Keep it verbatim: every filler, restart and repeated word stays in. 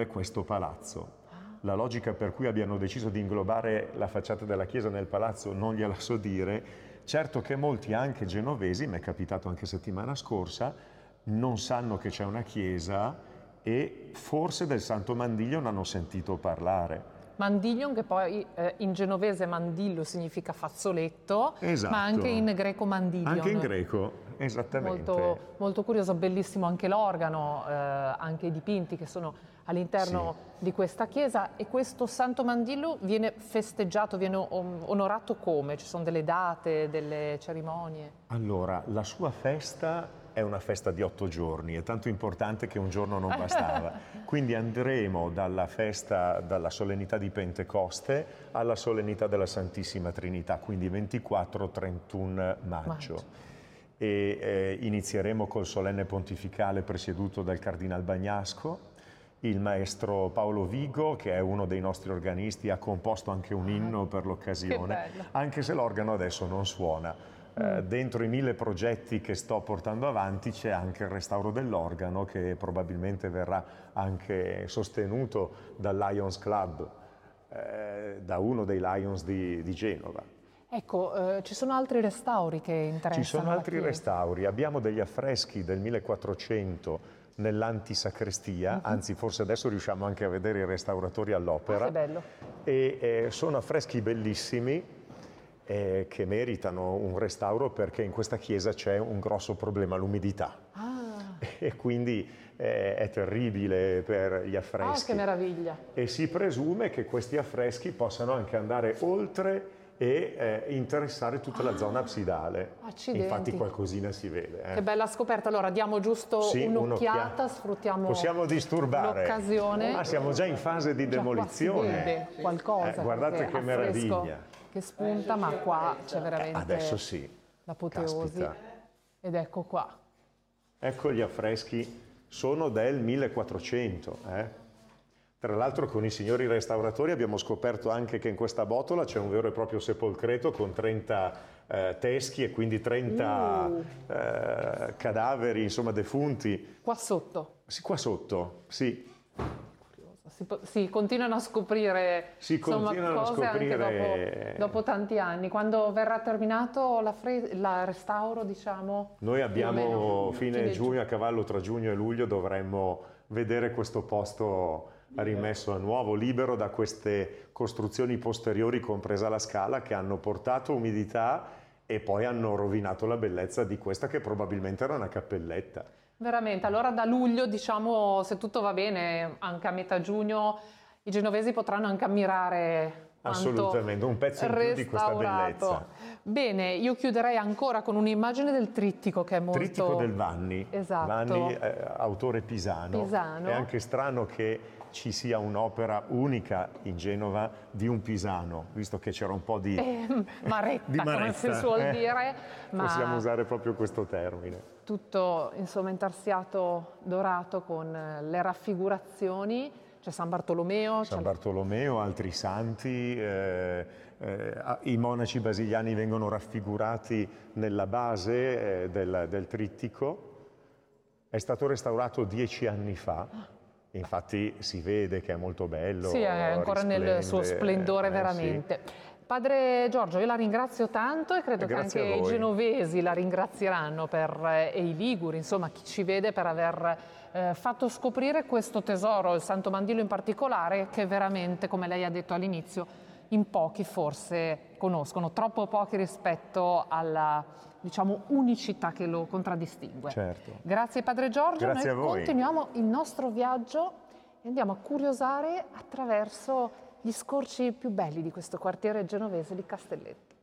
è questo palazzo. La logica per cui abbiano deciso di inglobare la facciata della chiesa nel palazzo non gliela so dire. Certo che molti, anche genovesi, mi è capitato anche settimana scorsa, non sanno che c'è una chiesa e forse del Santo Mandiglio non hanno sentito parlare. Mandiglion, che poi eh, in genovese mandillo significa fazzoletto, Esatto. ma anche in greco mandiglion. Anche in greco, esattamente. Molto, molto curioso, bellissimo anche l'organo, eh, anche i dipinti che sono all'interno sì. di questa chiesa. E questo Santo Mandillo viene festeggiato, viene onorato come? Ci sono delle date, delle cerimonie? Allora, la sua festa è una festa di otto giorni, è tanto importante che un giorno non bastava. Quindi andremo dalla festa, dalla solennità di Pentecoste alla solennità della Santissima Trinità, quindi ventiquattro trentuno maggio. maggio. E eh, inizieremo col solenne pontificale presieduto dal Cardinal Bagnasco. Il maestro Paolo Vigo, che è uno dei nostri organisti, ha composto anche un inno per l'occasione, anche se l'organo adesso non suona. Eh, dentro i mille progetti che sto portando avanti c'è anche il restauro dell'organo, che probabilmente verrà anche sostenuto dal Lions Club, eh, da uno dei Lions di, di Genova. Ecco, eh, ci sono altri restauri che interessano? Ci sono altri restauri, abbiamo degli affreschi del millequattrocento nell'antisacrestia, uh-huh. anzi forse adesso riusciamo anche a vedere i restauratori all'opera. Ah, che bello. E eh, sono affreschi bellissimi, Eh, che meritano un restauro, perché in questa chiesa c'è un grosso problema, l'umidità. Ah. E quindi eh, è terribile per gli affreschi. Ah, che meraviglia! E si presume che questi affreschi possano anche andare oltre e eh, interessare tutta la zona absidale. Accidenti. Infatti qualcosina si vede. Eh. Che bella scoperta. Allora diamo giusto sì, un'occhiata, un'occhiata, sfruttiamo possiamo disturbare l'occasione. Ah, siamo già in fase di demolizione. Già qua si vede qualcosa. Eh, guardate che meraviglia. Che spunta, ma qua c'è veramente adesso sì. l'apoteosi. Caspita. Ed ecco qua. Ecco gli affreschi, sono del millequattrocento. Eh? Tra l'altro con i signori restauratori abbiamo scoperto anche che in questa botola c'è un vero e proprio sepolcreto con trenta eh, teschi e quindi trenta uh. eh, cadaveri, insomma, defunti. Qua sotto? Sì, qua sotto, sì. Si, si continuano a scoprire, si insomma, continuano cose a scoprire anche dopo, dopo tanti anni. Quando verrà terminato la fre- la restauro, diciamo? Noi abbiamo fine, fine giugno, giugno, a cavallo tra giugno e luglio, dovremmo vedere questo posto rimesso a nuovo, libero da queste costruzioni posteriori, compresa la scala, che hanno portato umidità e poi hanno rovinato la bellezza di questa, che probabilmente era una cappelletta. Veramente, allora da luglio, diciamo, se tutto va bene, anche a metà giugno, i genovesi potranno anche ammirare assolutamente un pezzo in più di questa bellezza. Bene, io chiuderei ancora con un'immagine del trittico, che è molto... Trittico del Vanni. Esatto. Vanni, eh, autore pisano. Pisano. È anche strano che ci sia un'opera unica in Genova di un pisano, visto che c'era un po' di, eh, maretta, di maretta, come si suol eh? dire. Ma possiamo usare proprio questo termine. Tutto, insomma, intarsiato dorato con le raffigurazioni. C'è San Bartolomeo. San Bartolomeo, altri santi, eh, eh, i monaci basiliani vengono raffigurati nella base eh, del, del trittico. È stato restaurato dieci anni fa. Infatti si vede che è molto bello. Sì, è ancora nel suo splendore, eh, veramente. Sì. Padre Giorgio, io la ringrazio tanto e credo Grazie che anche i genovesi la ringrazieranno, per, eh, e i liguri, insomma chi ci vede, per aver eh, fatto scoprire questo tesoro, il Santo Mandillo in particolare, che veramente, come lei ha detto all'inizio, in pochi forse conoscono, troppo pochi rispetto alla, diciamo, unicità che lo contraddistingue. Certo. Grazie Padre Giorgio. Grazie Noi a voi. Continuiamo il nostro viaggio e andiamo a curiosare attraverso gli scorci più belli di questo quartiere genovese di Castelletto.